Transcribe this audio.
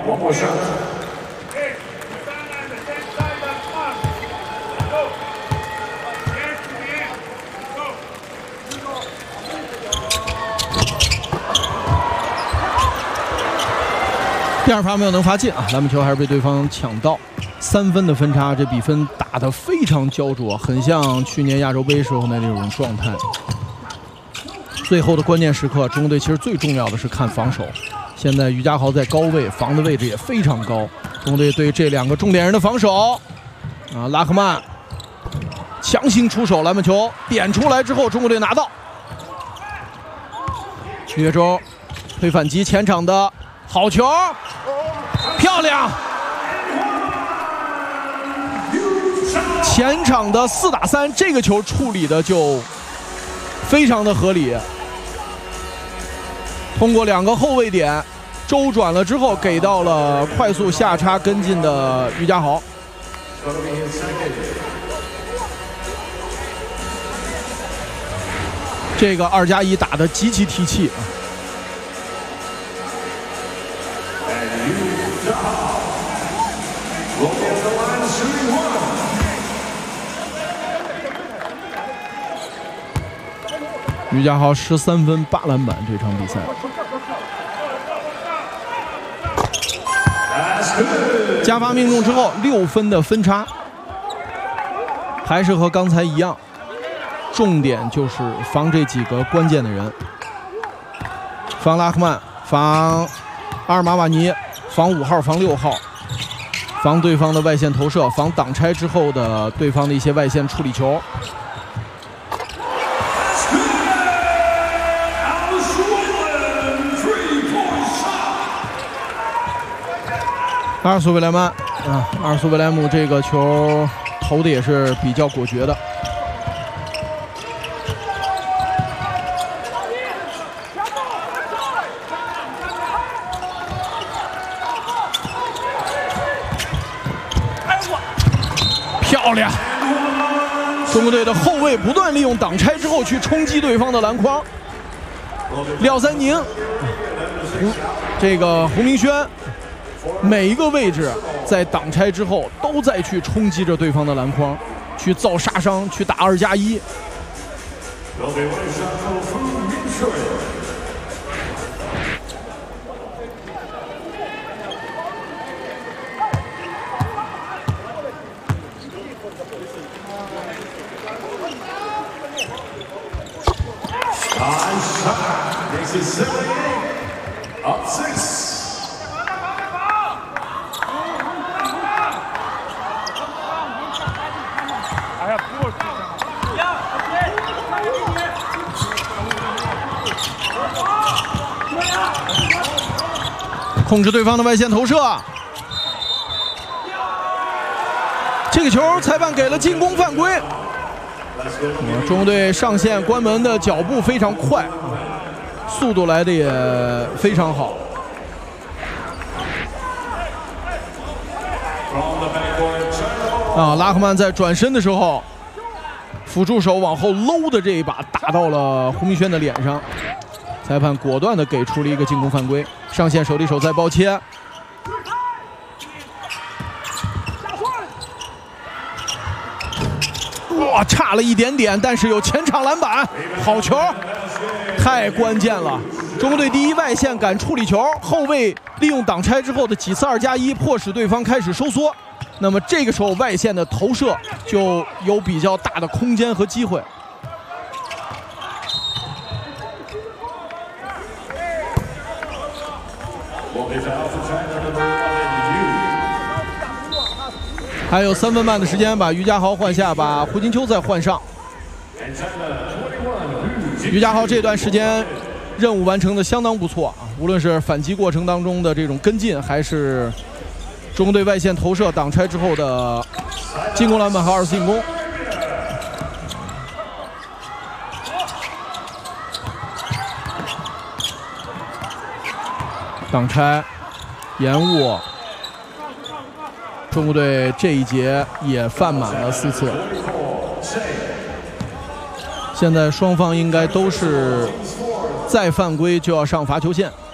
第二发没有能罚进啊，篮板球还是被对方抢到，3分的分差，这比分打得非常焦灼，很像去年亚洲杯时候的那种状态。最后的关键时刻，中国队其实最重要的是看防守。现在于家豪在高位，防的位置也非常高。中国队对这2个重点人的防守，啊，拉克曼强行出手，篮板球点出来之后，中国队拿到。岳州推反击，前场的好球，漂亮！前场的4打3，这个球处理的就非常的合理。通过2个后卫点周转了之后，给到了快速下插跟进的于家豪。这个2+1打得极其提气。于家豪13分8篮板，这场比赛。加罚命中之后6分的分差，还是和刚才一样，重点就是防这几个关键的人，防拉赫曼，防阿尔马瓦尼，防5号，防6号，防对方的外线投射，防挡拆之后的对方的一些外线处理球。阿尔苏维莱曼啊，阿尔苏维莱姆这个球投的也是比较果决的。漂亮！中国队的后卫不断利用挡拆之后去冲击对方的篮筐。廖三宁，这个胡明轩。每一个位置在挡拆之后都在去冲击着对方的篮筐，去造杀伤，去打2+1。控制对方的外线投射，这个球裁判给了进攻犯规。中国队上线关门的脚步非常快，速度来的也非常好。啊，拉赫曼在转身的时候，辅助手往后搂的这一把打到了胡明轩的脸上，裁判果断的给出了一个进攻犯规。上线手递手再包切，哇，差了一点点，但是有前场篮板，好球，太关键了。中国队第一外线敢处理球，后卫利用挡拆之后的几次2+1，迫使对方开始收缩。那么这个时候外线的投射就有比较大的空间和机会。还有3分半的时间，把于家豪换下，把胡金秋再换上。于家豪这段时间任务完成的相当不错啊，无论是反击过程当中的这种跟进，还是中国队外线投射挡拆之后的进攻篮板和2次进攻。挡拆延误，中国队这一节也犯满了4次。现在双方应该都是再犯规就要上罚球线。